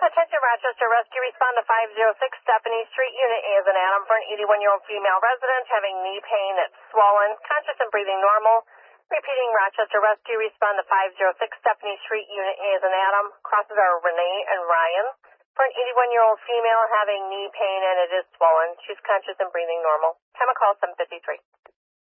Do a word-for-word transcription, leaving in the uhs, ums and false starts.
Attention Rochester Rescue, respond to five oh six Stephanie Street, Unit A as an Adam for an eighty-one-year-old female resident having knee pain that's swollen, conscious and breathing normal. Repeating Rochester Rescue, respond to five oh six Stephanie Street, Unit A as an Adam. Crosses are Renee and Ryan for an eighty-one-year-old female having knee pain and it is swollen. She's conscious and breathing normal. Time of call seven fifty-three.